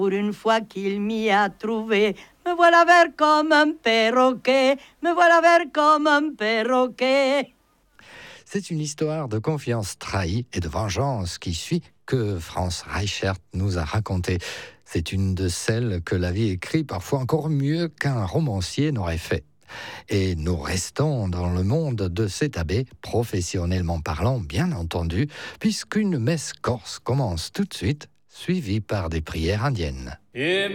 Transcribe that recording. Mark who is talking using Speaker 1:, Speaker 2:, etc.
Speaker 1: Pour une fois qu'il m'y a trouvé, me voilà vert comme un perroquet, me voilà vert comme un perroquet.
Speaker 2: C'est une histoire de confiance trahie et de vengeance qui suit que Franz Reichert nous a raconté. C'est une de celles que la vie écrit parfois encore mieux qu'un romancier n'aurait fait. Et nous restons dans le monde de cet abbé, professionnellement parlant, bien entendu, puisqu'une messe corse commence tout de suite, suivie par des prières indiennes.